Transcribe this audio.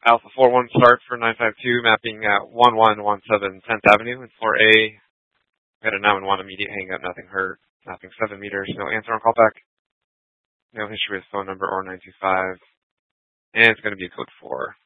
Alpha 41 start for 952, mapping at 1117 10th Avenue in 4A. We had a 911 immediate hang up, nothing hurt. Mapping 7 meters, no answer on callback. No history with phone number or 925. And it's going to be a code 4.